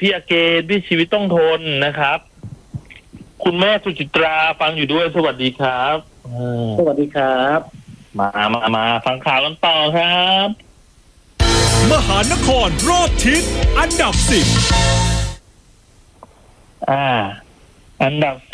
พี่อาเกณฑ์พี่ชีวิตต้องทนนะครับคุณแม่สุจิตราฟังอยู่ด้วยสวัสดีครับสวัสดีครับมาฟังข่าวกันต่อครับมหานครรอบทิศอันดับ10 อันดับ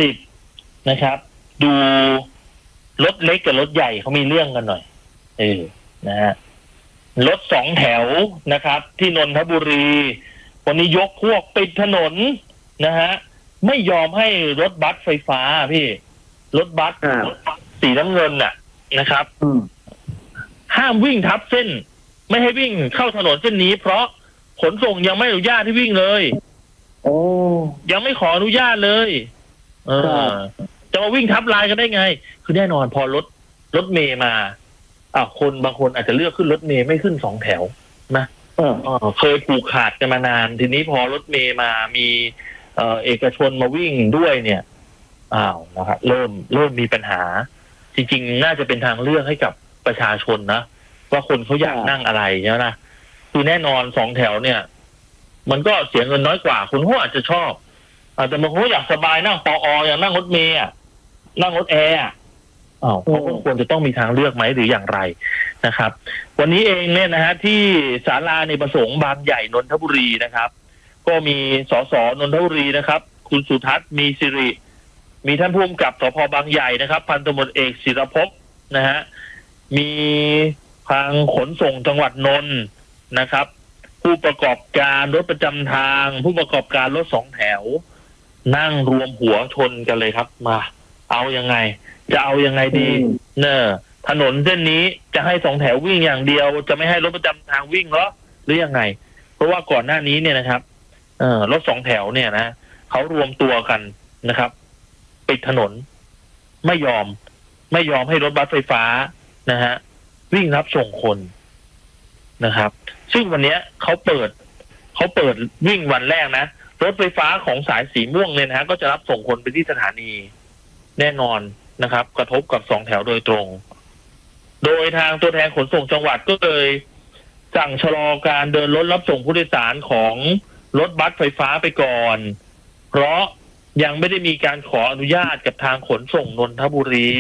10นะครับดูรถเล็กกับรถใหญ่เขามีเรื่องกันหน่อยนะฮะรถ2แถวนะครับที่นนทบุรีวันนี้ยกพวกปิดถนนนะฮะไม่ยอมให้รถบัสไฟฟ้าพี่รถบัสสีน้ำเงินน่ะนะครับห้ามวิ่งทับเส้นไม่ให้วิ่งเข้าถนนเส้นนี้เพราะขนส่งยังไม่อนุญาตให้วิ่งเลยยังไม่ขออนุญาตเลยจะมาวิ่งทับลายกันได้ไงคือแน่นอนพอรถเมย์มาคนบางคนอาจจะเลือกขึ้นรถเมย์ไม่ขึ้น2แถวนะเคยผูกขาดกันมานานทีนี้พอรถเมย์มามีเอกชนมาวิ่งด้วยเนี่ยนะครับเริ่มมีปัญหาจริงๆน่าจะเป็นทางเลือกให้กับประชาชนนะว่าคนเขาอยากนั่งอะไรเนี่ยนะคือแน่นอน2แถวเนี่ยมันก็เสียเงินน้อยกว่าคุณเขาอาจจะชอบแต่บางคนอยากสบายนั่งปออยากนั่งรถเมย์นั่งรถแอร์เขาก็ควรจะต้องมีทางเลือกไหมหรืออย่างไรนะครับวันนี้เองเนี่ยนะฮะที่ศาลาในประสงค์บางใหญ่นนทบุรีนะครับก็มีสสนนทบุรีนะครับคุณสุทัศน์มีสิริมีท่านผู้กำกับสพบางใหญ่นะครับพันตำรวจเอกศิรภพนะฮะมีทางขนส่งจังหวัดนนท์นะครับผู้ประกอบการรถประจำทางผู้ประกอบการรถ2แถวนั่งรวมหัวชนกันเลยครับมาเอายังไงจะเอายังไงดีถนนเส้นนี้จะให้2แถววิ่งอย่างเดียวจะไม่ให้รถประจำทางวิ่งหรือยังไงเพราะว่าก่อนหน้านี้เนี่ยนะครับรถ2แถวเนี่ยนะเขารวมตัวกันนะครับปิดถนนไม่ยอมให้รถบัสไฟฟ้านะฮะวิ่งรับส่งคนนะครับซึ่งวันนี้เขาเปิดวิ่งวันแรกนะรถไฟฟ้าของสายสีม่วงเนี่ยนะฮะก็จะรับส่งคนไปที่สถานีแน่นอนนะครับกระทบกับ2แถวโดยตรงโดยทางตัวแทนขนส่งจังหวัดก็เลยสั่งชะลอการเดินรถรับส่งผู้โดยสารของรถบัสไฟฟ้าไปก่อนเพราะยังไม่ได้มีการขออนุญาตกับทางขนส่งนนทบุรี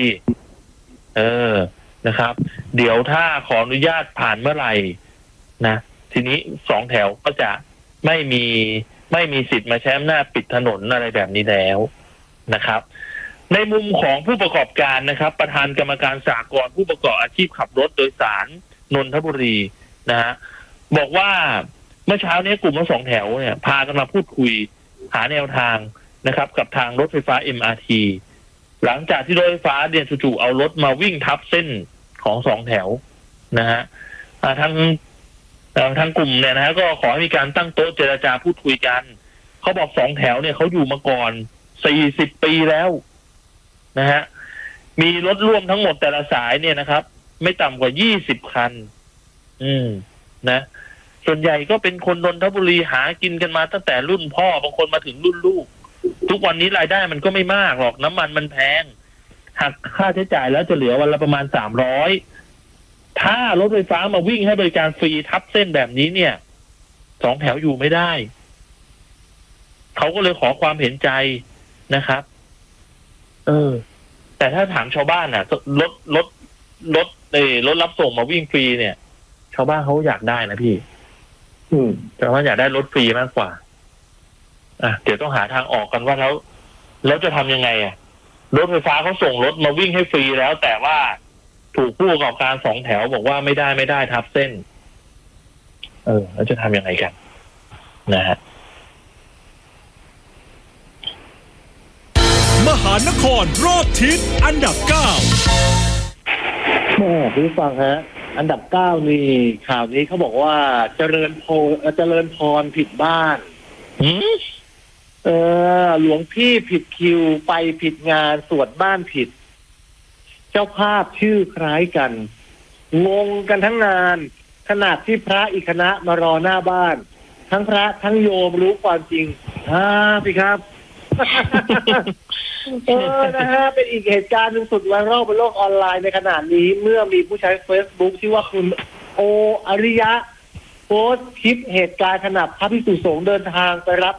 นะครับเดี๋ยวถ้าขออนุญาตผ่านเมื่อไหร่นะทีนี้2แถวก็จะไม่มีสิทธิ์มาใช้อำนาจปิดถนนอะไรแบบนี้แล้วนะครับในมุมของผู้ประกอบการนะครับประธานกรรมการสหกรณ์ผู้ประกอบอาชีพขับรถโดยสารนนทบุรีนะฮะบอกว่าเมื่อเช้านี้กลุ่มรถ2แถวเนี่ยพากันมาพูดคุยหาแนวทางนะครับกับทางรถไฟฟ้า MRT หลังจากที่รถไฟฟ้าเดียนจู่ๆเอารถมาวิ่งทับเส้นของ2แถวนะฮะทางกลุ่มเนี่ยนะฮะก็ขอให้มีการตั้งโต๊ะเจรจาพูดคุยกันเขาบอก2แถวเนี่ยเขาอยู่มาก่อน40 ปีแล้วนะฮะมีรถร่วมทั้งหมดแต่ละสายเนี่ยนะครับไม่ต่ำกว่า20 คันนะส่วนใหญ่ก็เป็นคนนนทบุรีหากินกันมาตั้งแต่รุ่นพ่อบางคนมาถึงรุ่นลูกทุกวันนี้รายได้มันก็ไม่มากหรอกน้ำมันมันแพงหักค่าใช้จ่ายแล้วจะเหลือวันละประมาณ300ถ้ารถไฟฟ้ามาวิ่งให้บริการฟรีทับเส้นแบบนี้เนี่ย2แถวอยู่ไม่ได้เขาก็เลยขอความเห็นใจนะครับแต่ถ้าถามชาวบ้านรถรับส่งมาวิ่งฟรีเนี่ยชาวบ้านเขาอยากได้นะพี่ชาวบ้านอยากได้รถฟรีมากกว่าเดี๋ยวต้องหาทางออกกันว่าแล้วจะทำยังไงรถไฟฟ้าเขาส่งรถมาวิ่งให้ฟรีแล้วแต่ว่าถูกผู้ประกอบการ2แถวบอกว่าไม่ได้ทับเส้นแล้วจะทำยังไงกันนะฮะมหานครรอบทิศอันดับ9 พี่ฟังฮะอันดับ9นี่ข่าวนี้เขาบอกว่าเจริญพรผิดบ้านหลวงพี่ผิดคิวไปผิดงานสวดบ้านผิดเจ้าภาพชื่อคล้ายกันงงกันทั้งงานขนาดที่พระอีกคณะมารอหน้าบ้านทั้งพระทั้งโยมรู้ความจริงพี่ครับ นะฮะเป็นอีกเหตุการณ์หนึ่งสุดไวรัลบนโลกออนไลน์ในขณะนี้เมื่อมีผู้ใช้ Facebook ชื่อว่าคุณโออริยะโพสต์คลิปเหตุการณ์ขณะพระภิกษุสงฆ์เดินทางไปรับ